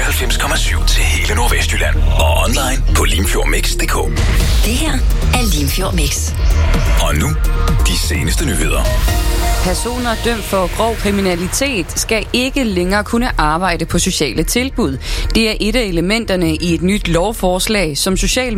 99,7 til hele Nordvestjylland. Og online på limfjordmix.dk. Det her er Limfjord Mix. Og nu, de seneste nyheder. Personer dømt for grov kriminalitet skal ikke længere kunne arbejde på sociale tilbud. Det er et af elementerne i et nyt lovforslag, som